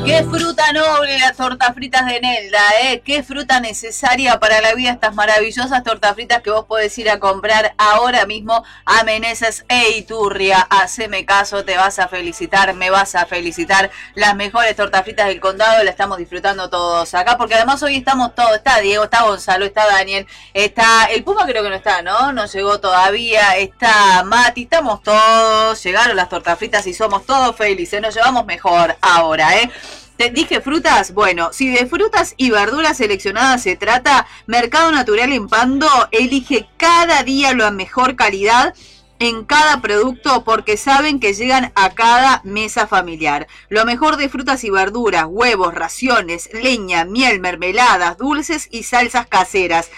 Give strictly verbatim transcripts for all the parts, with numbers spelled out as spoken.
Qué fruta noble las tortas fritas de Nelda, ¿eh? Qué fruta necesaria para la vida, estas maravillosas tortas fritas que vos podés ir a comprar ahora mismo a Meneses e Iturria. Haceme caso, te vas a felicitar, me vas a felicitar. Las mejores tortas fritas del condado la estamos disfrutando todos acá, porque además hoy estamos todos, está Diego, está Gonzalo, está Daniel, está el Puma, creo que no está, ¿no? No llegó todavía, está Mati, estamos todos, llegaron las tortas fritas y somos todos felices, nos llevamos mejor ahora, ¿eh? Te dije frutas, bueno, si de frutas y verduras seleccionadas se trata, Mercado Natural en Pando elige cada día la mejor calidad en cada producto porque saben que llegan a cada mesa familiar. Lo mejor de frutas y verduras, huevos, raciones, leña, miel, mermeladas, dulces y salsas caseras.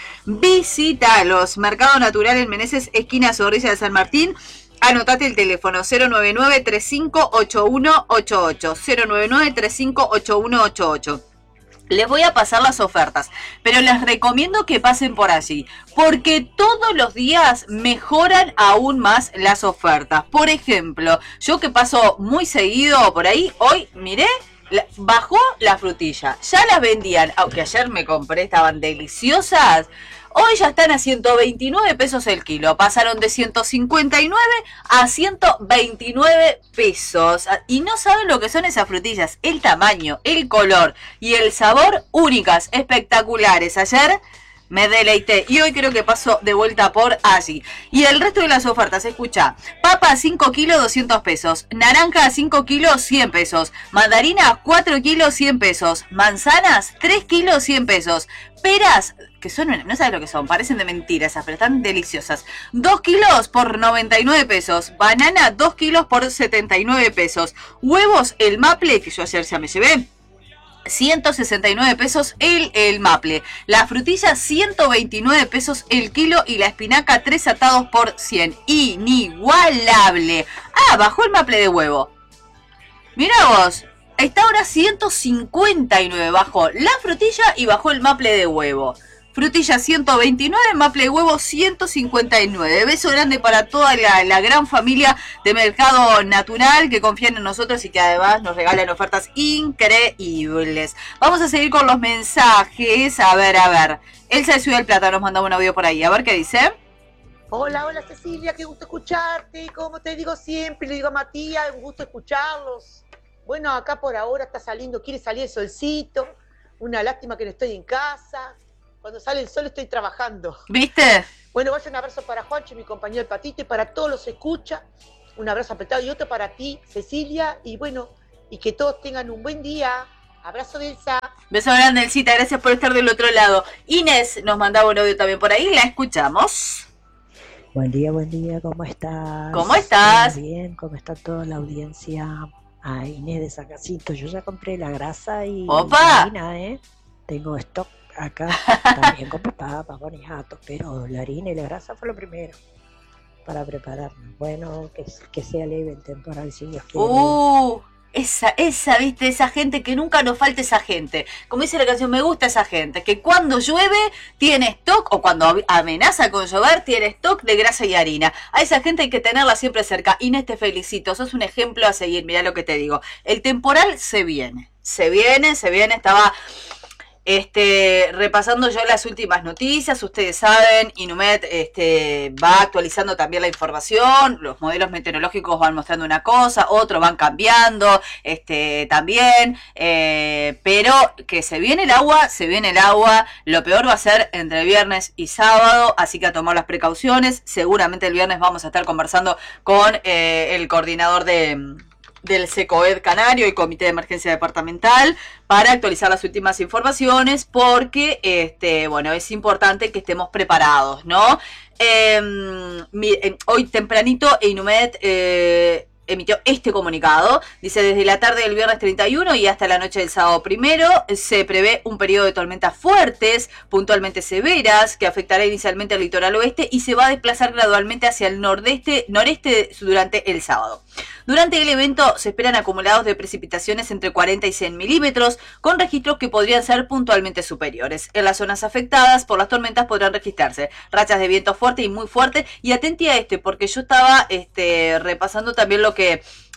Visítalos. Mercado Natural en Meneses, esquina Zorrilla de San Martín. Anotate el teléfono cero nueve nueve, tres cinco ocho uno ocho ocho, cero nueve nueve, tres cinco ocho uno ocho ocho. Les voy a pasar las ofertas, pero les recomiendo que pasen por allí, porque todos los días mejoran aún más las ofertas. Por ejemplo, yo que paso muy seguido por ahí, hoy, miré, bajó la frutilla. Ya las vendían, aunque ayer me compré, estaban deliciosas. Hoy ya están a ciento veintinueve pesos el kilo. Pasaron de ciento cincuenta y nueve a ciento veintinueve pesos. Y no saben lo que son esas frutillas. El tamaño, el color y el sabor únicas, espectaculares. Ayer me deleité y hoy creo que paso de vuelta por allí. Y el resto de las ofertas, escucha. Papa cinco kilos, doscientos pesos. Naranja cinco kilos, cien pesos. Mandarina cuatro kilos, cien pesos. Manzanas tres kilos, cien pesos. Peras, que son, no sabes lo que son, parecen de mentira esas, pero están deliciosas. dos kilos por noventa y nueve pesos. Banana dos kilos por setenta y nueve pesos. Huevos, el Maple, que yo ayer ya me llevé, ciento sesenta y nueve pesos el, el maple. La frutilla ciento veintinueve pesos el kilo y la espinaca tres atados por cien. Inigualable. Ah, bajó el maple de huevo. Mirá vos, está ahora ciento cincuenta y nueve. Bajó la frutilla y bajó el maple de huevo. Frutilla ciento veintinueve, maple de huevo ciento cincuenta y nueve. Beso grande para toda la, la gran familia de Mercado Natural que confían en nosotros y que además nos regalan ofertas increíbles. Vamos a seguir con los mensajes. A ver, a ver. Elsa de Ciudad del Plata nos mandaba un audio por ahí. A ver qué dice. Hola, hola Cecilia, qué gusto escucharte. Como te digo siempre, le digo a Matías, un gusto escucharlos. Bueno, acá por ahora está saliendo, quiere salir el solcito. Una lástima que no estoy en casa. Cuando sale el sol estoy trabajando. ¿Viste? Bueno, vaya un abrazo para Juancho, mi compañero el Patito, y para todos los escucha. Un abrazo apretado y otro para ti, Cecilia. Y bueno, y que todos tengan un buen día. Abrazo de Elsa. Beso grande, Elsita. Gracias por estar del otro lado. Inés nos mandaba un audio también por ahí. La escuchamos. Buen día, buen día. ¿Cómo estás? ¿Cómo estás? Bien, ¿cómo está toda la audiencia? A Inés de Sacacito. Yo ya compré la grasa y ¡opa! la harina, ¿eh? Tengo stock acá. También compré papas, boniatos, pero la harina y la grasa fue lo primero para prepararnos. Bueno, que, que sea leve el temporal, si Dios quiere. Uh, esa, esa, viste, esa gente, que nunca nos falte esa gente. Como dice la canción, me gusta esa gente, que cuando llueve tiene stock, o cuando amenaza con llover, tiene stock de grasa y harina. A esa gente hay que tenerla siempre cerca. Inés, te felicito, sos un ejemplo a seguir, mirá lo que te digo. El temporal se viene, se viene, se viene, estaba... Este, repasando yo las últimas noticias, ustedes saben, Inumet este, va actualizando también la información, los modelos meteorológicos van mostrando una cosa, otros van cambiando, este, también, eh, pero que se viene el agua, se viene el agua, lo peor va a ser entre viernes y sábado, así que a tomar las precauciones, seguramente el viernes vamos a estar conversando con eh, el coordinador de... del SECOED Canario y Comité de Emergencia Departamental para actualizar las últimas informaciones porque, este, bueno, es importante que estemos preparados, ¿no? Eh, mi, eh, hoy tempranito Inumet eh, emitió este comunicado. Dice, desde la tarde del viernes treinta y uno y hasta la noche del sábado primero se prevé un periodo de tormentas fuertes, puntualmente severas, que afectará inicialmente al litoral oeste y se va a desplazar gradualmente hacia el nordeste, noreste durante el sábado. Durante el evento se esperan acumulados de precipitaciones entre cuarenta y cien milímetros, con registros que podrían ser puntualmente superiores. En las zonas afectadas por las tormentas podrán registrarse rachas de viento fuerte y muy fuerte. Y atenti a este, porque yo estaba este, repasando también lo que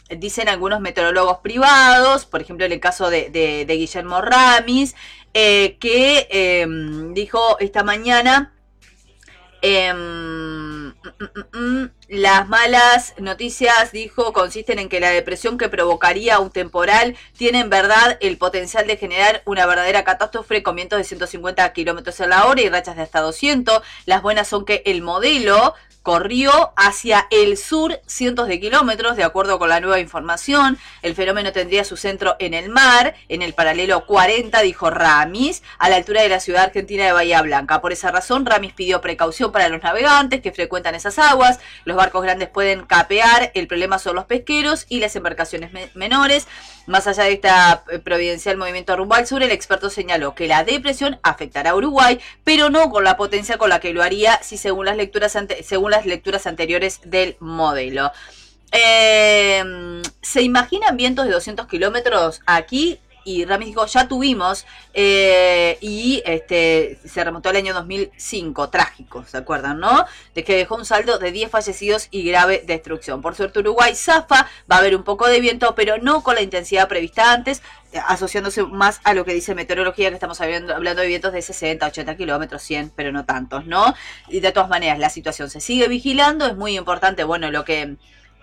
dicen algunos meteorólogos privados, por ejemplo en el caso de, de, de Guillermo Ramis, eh, que eh, dijo esta mañana, eh, mm, mm, mm, las malas noticias, dijo, consisten en que la depresión que provocaría un temporal tiene en verdad el potencial de generar una verdadera catástrofe con vientos de ciento cincuenta kilómetros a la hora y rachas de hasta doscientos. Las buenas son que el modelo corrió hacia el sur cientos de kilómetros, de acuerdo con la nueva información. El fenómeno tendría su centro en el mar, en el paralelo cuarenta, dijo Ramis, a la altura de la ciudad argentina de Bahía Blanca. Por esa razón, Ramis pidió precaución para los navegantes que frecuentan esas aguas. Los barcos grandes pueden capear, el problema son los pesqueros y las embarcaciones me menores. Más allá de esta providencial movimiento rumbo al sur, el experto señaló que la depresión afectará a Uruguay, pero no con la potencia con la que lo haría si según las lecturas, ante según las lecturas anteriores del modelo. Eh, ¿Se imaginan vientos de doscientos kilómetros aquí? Y Ramis dijo, ya tuvimos, eh, y este se remontó al año dos mil cinco, trágico, ¿se acuerdan, no? De que dejó un saldo de diez fallecidos y grave destrucción. Por suerte Uruguay zafa, va a haber un poco de viento, pero no con la intensidad prevista antes, asociándose más a lo que dice meteorología, que estamos hablando, hablando de vientos de sesenta, ochenta kilómetros, cien, pero no tantos, ¿no? Y de todas maneras, la situación se sigue vigilando, es muy importante, bueno, lo que,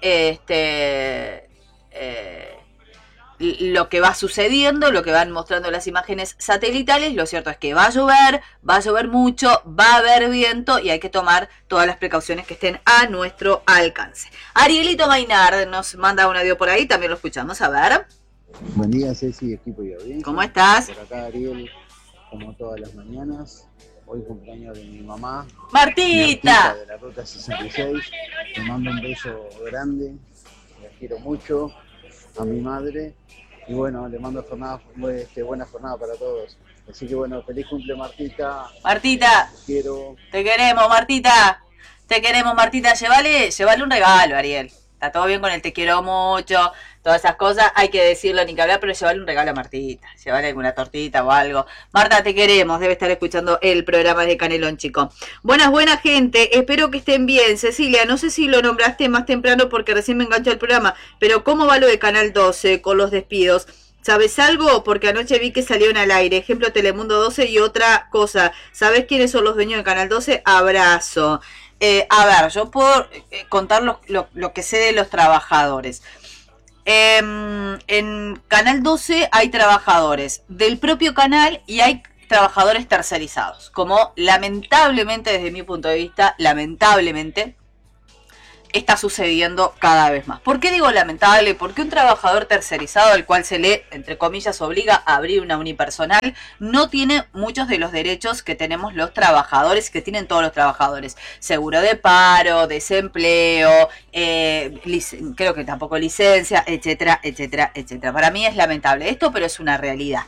este... Eh, lo que va sucediendo, lo que van mostrando las imágenes satelitales. Lo cierto es que va a llover, va a llover mucho, va a haber viento y hay que tomar todas las precauciones que estén a nuestro alcance. Arielito Maynard nos manda un audio por ahí, también lo escuchamos, a ver. Buen día, Ceci, equipo y audiencia. ¿Cómo estás? Por acá Ariel, como todas las mañanas. Hoy cumpleaños de mi mamá, Martita, Martita de la ruta sesenta y seis. Te mando un beso grande, la quiero mucho, a mi madre. Y bueno, le mando jornada, este, buena jornada para todos. Así que bueno, feliz cumple Martita. Martita, Te quiero. Te queremos, Martita. Te queremos, Martita. Llévale, llévale un regalo, Ariel. Está todo bien con el te quiero mucho, todas esas cosas. Hay que decirlo ni que hablar, pero llévale un regalo a Martita. Llévale alguna tortita o algo. Marta, te queremos. Debe estar escuchando el programa de Canelón, chico. Buenas, buena gente. Espero que estén bien. Cecilia, no sé si lo nombraste más temprano porque recién me enganchó el programa, pero ¿cómo va lo de Canal doce con los despidos? ¿Sabes algo? Porque anoche vi que salieron al aire. Ejemplo, Telemundo doce y otra cosa. ¿Sabes quiénes son los dueños de Canal doce? Abrazo. Eh, a ver, yo puedo eh, contar lo, lo, lo que sé de los trabajadores. Eh, en Canal doce hay trabajadores del propio canal y hay trabajadores tercerizados. Como lamentablemente, desde mi punto de vista, lamentablemente, está sucediendo cada vez más. ¿Por qué digo lamentable? Porque un trabajador tercerizado, al cual se le, entre comillas, obliga a abrir una unipersonal, no tiene muchos de los derechos que tenemos los trabajadores, que tienen todos los trabajadores. Seguro de paro, desempleo, eh, creo que tampoco licencia, etcétera, etcétera, etcétera. Para mí es lamentable esto, pero es una realidad.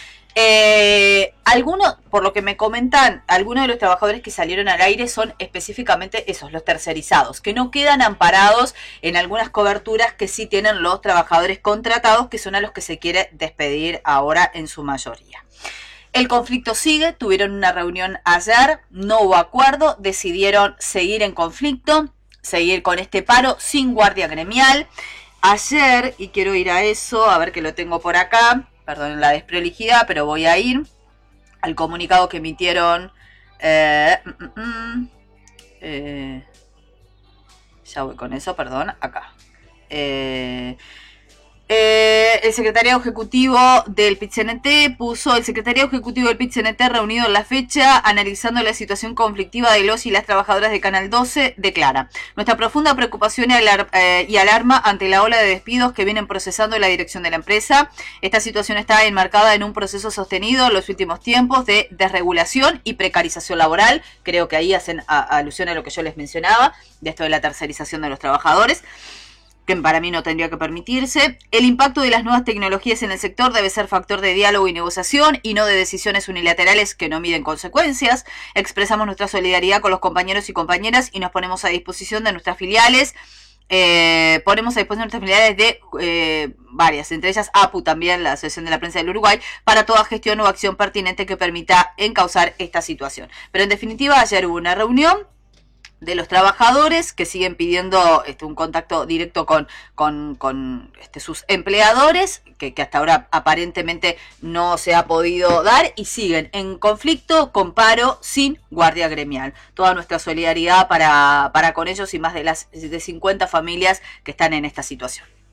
Eh, algunos, por lo que me comentan, algunos de los trabajadores que salieron al aire son específicamente esos, los tercerizados, que no quedan amparados en algunas coberturas que sí tienen los trabajadores contratados, que son a los que se quiere despedir ahora en su mayoría. El conflicto sigue, tuvieron una reunión ayer, no hubo acuerdo, decidieron seguir en conflicto, seguir con este paro sin guardia gremial. Ayer, y quiero ir a eso, a ver que lo tengo por acá, perdón la desprolijidad, pero voy a ir al comunicado que emitieron. Eh, mm, mm, eh, ya voy con eso, perdón, acá. Eh, eh, el secretariado ejecutivo del P I T C N T puso: el secretariado ejecutivo del P I T C N T reunido en la fecha analizando la situación conflictiva de los y las trabajadoras de Canal doce declara: nuestra profunda preocupación y, alar eh, y alarma ante la ola de despidos que vienen procesando la dirección de la empresa. Esta situación está enmarcada en un proceso sostenido en los últimos tiempos de desregulación y precarización laboral. Creo que ahí hacen a, a alusión a lo que yo les mencionaba, de esto de la tercerización de los trabajadores, que para mí no tendría que permitirse. El impacto de las nuevas tecnologías en el sector debe ser factor de diálogo y negociación y no de decisiones unilaterales que no miden consecuencias. Expresamos nuestra solidaridad con los compañeros y compañeras y nos ponemos a disposición de nuestras filiales. Eh, ponemos a disposición de nuestras filiales de eh, varias, entre ellas A P U también, la Asociación de la Prensa del Uruguay, para toda gestión o acción pertinente que permita encauzar esta situación. Pero en definitiva, ayer hubo una reunión de los trabajadores que siguen pidiendo este, un contacto directo con, con, con este, sus empleadores, que, que hasta ahora aparentemente no se ha podido dar, y siguen en conflicto con paro sin guardia gremial. Toda nuestra solidaridad para, para con ellos y más de las de cincuenta familias que están en esta situación.